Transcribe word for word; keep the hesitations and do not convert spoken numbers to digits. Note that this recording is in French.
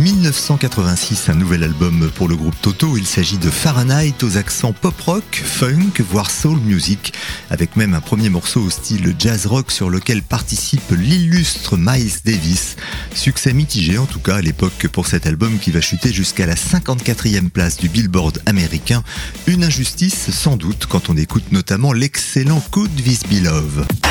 dix-neuf cent quatre-vingt-six, un nouvel album pour le groupe Toto. Il s'agit de Fahrenheit aux accents pop-rock, funk, voire soul music, avec même un premier morceau au style jazz rock sur lequel participe l'illustre Miles Davis. Succès mitigé en tout cas à l'époque pour cet album qui va chuter jusqu'à la cinquante-quatrième place du Billboard américain. Une injustice sans doute quand on écoute notamment l'excellent Could This Be Love.